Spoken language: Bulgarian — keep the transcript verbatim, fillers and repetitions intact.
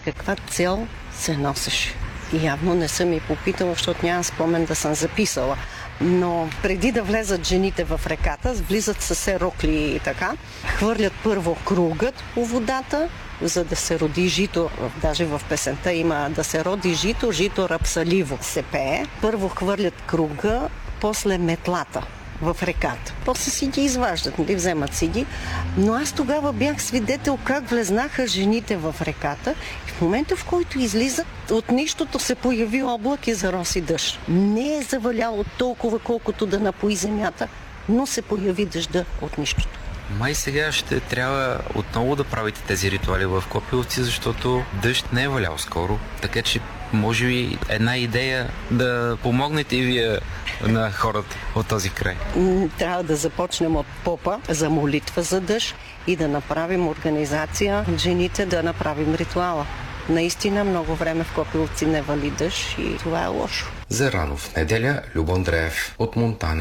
каква цел се носеше. И явно не съм и попитала, защото нямам спомен да съм записала. Но преди да влезат жените в реката, влизат със се рокли и така, хвърлят първо кругът по водата, за да се роди жито. Даже в песента има да се роди жито, жито рапсаливо се пее. Първо хвърлят круга, после метлата в реката. После си ги изваждат, нали, вземат си ги. Но аз тогава бях свидетел как влезнаха жените в реката и в момента, в който излизат, от нищото се появи облак и зароси дъжд. Не е заваляло толкова, колкото да напои земята, но се появи дъжда от нищото. Май сега ще трябва отново да правите тези ритуали в Копиловци, защото дъжд не е валял скоро, така че може би една идея да помогнете и вие на хората от този край. Трябва да започнем от попа за молитва за дъжд и да направим организация жените да направим ритуала. Наистина много време в Копиловци не вали дъжд и това е лошо. За рано в неделя Любо Андреев от Монтана.